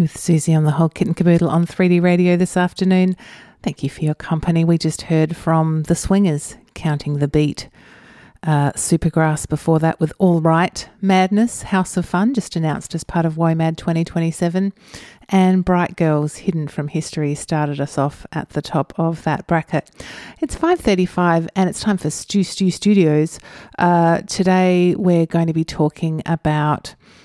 With Susie on the whole kit and caboodle on 3D Radio this afternoon. Thank you for your company. We just heard from The Swingers, Counting the Beat. Supergrass before that with All Right. Madness, House of Fun, just announced as part of WOMAD 2027. And Bright Girls, Hidden from History, started us off at the top of that bracket. It's 5:35 and it's time for Stu Studios. Today we're going to be talking about